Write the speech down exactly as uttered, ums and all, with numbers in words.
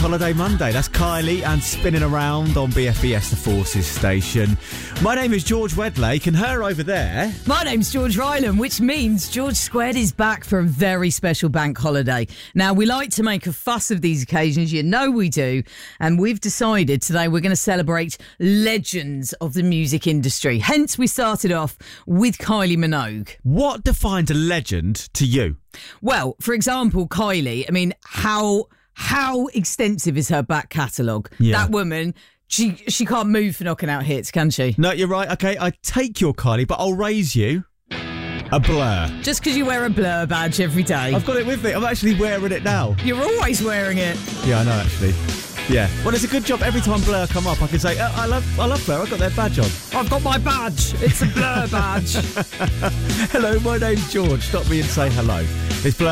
Holiday Monday. That's Kylie and Spinning Around on B F B S, the Forces station. My name is George Wedlake, and her over there... My name's George Ryland, which means George Squared is back for a very special bank holiday. Now, we like to make a fuss of these occasions, you know we do, and we've decided today we're going to celebrate legends of the music industry. Hence, we started off with Kylie Minogue. What defines a legend to you? Well, for example, Kylie, I mean, how how extensive is her back catalogue? Yeah. That woman... She she can't move for knocking out hits, can she? No, you're right. Okay, I take your Kylie, but I'll raise you a Blur. Just because you wear a Blur badge every day. I've got it with me. I'm actually wearing it now. You're always wearing it. Yeah, I know, actually. Yeah. Well, it's a good job. Every time Blur come up, I can say, oh, I love I love Blur. I've got their badge on. I've got my badge. It's a Blur badge. Hello, my name's George. Stop me and say hello. It's Blur.